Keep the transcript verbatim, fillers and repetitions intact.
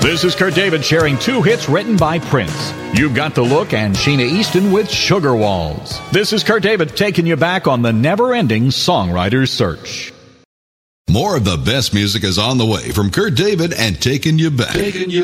This is Kurt David sharing two hits written by Prince. You've Got the Look and Sheena Easton with Sugar Walls. This is Kurt David taking you back on the never-ending songwriter's search. More of the best music is on the way from Kurt David and Taking You Back. Taking you